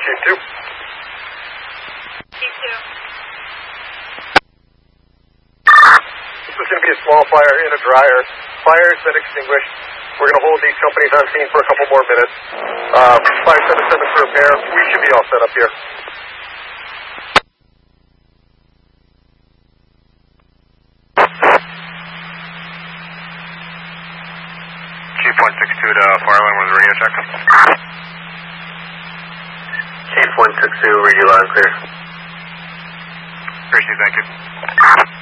Chief 2. Chief 2. This is going to be a small fire in a dryer. Fire's been extinguished. We're going to hold these companies on scene for a couple more minutes. 577 for repair. We should be all set up here. Chief 162 to Fireline with a radio check. Chief 162, read you loud and clear. Appreciate it, thank you.